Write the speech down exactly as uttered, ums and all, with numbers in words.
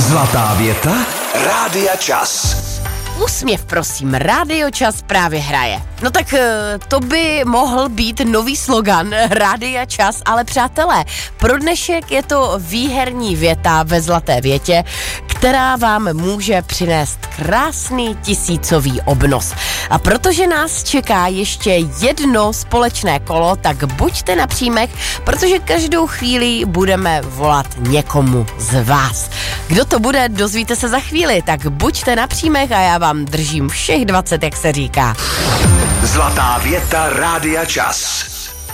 Zlatá věta Rádia Čas. Úsměv, prosím, Rádio Čas právě hraje. No tak to by mohl být nový slogan Rádia Čas, ale přátelé, pro dnešek je to výherní věta ve Zlaté větě, která vám může přinést krásný tisícový obnos. A protože nás čeká ještě jedno společné kolo, tak buďte na příjmech, protože každou chvíli budeme volat někomu z vás. Kdo to bude, dozvíte se za chvíli, tak buďte na příjmech a já vám držím všech dvacet, jak se říká. Zlatá věta Rádia Čas.